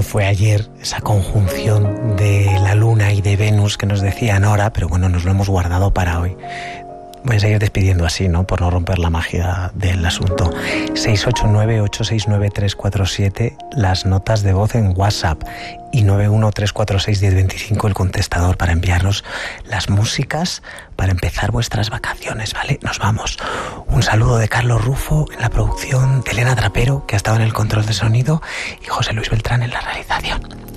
cuando fue ayer, esa conjunción de la Luna y de Venus que nos decía Nora, pero bueno, nos lo hemos guardado para hoy. Voy a seguir despidiendo así, ¿no? Por no romper la magia del asunto. 689-869-347, las notas de voz en WhatsApp, y 913461025 el contestador para enviarnos las músicas para empezar vuestras vacaciones, ¿vale? Nos vamos. Un saludo de Carlos Rufo en la producción, de Elena Trapero, que ha estado en el control de sonido, y José Luis Beltrán en la realización.